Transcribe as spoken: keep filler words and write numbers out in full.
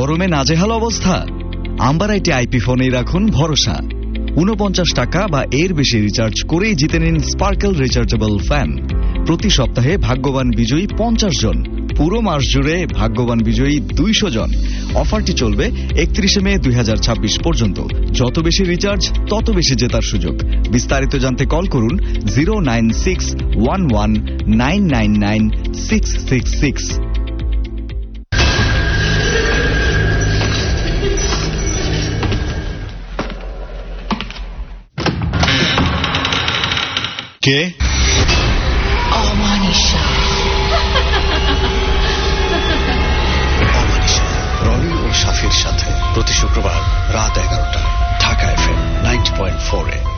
গরমে নাজেহাল অবস্থা? আম্বার আইটি আইপি ফোনেই রাখুন ভরসা। উনপঞ্চাশ টাকা বা এর বেশি রিচার্জ করেই জিতে নিন স্পার্কেল রিচার্জেবল ফ্যান। প্রতি সপ্তাহে ভাগ্যবান বিজয়ী পঞ্চাশ জন, পুরো মাস জুড়ে ভাগ্যবান বিজয়ী দুইশো জন। অফারটি চলবে একত্রিশে মে দুই হাজার ছাব্বিশ পর্যন্ত। যত বেশি রিচার্জ তত বেশি জেতার সুযোগ। বিস্তারিত জানতে কল করুন zero nine six one one nine nine nine six six six. কে? অমানিশা। অমানিশা রনি ও শাফির সাথে প্রতি শুক্রবার রাত এগারোটা Dhaka FM ninety point four এ।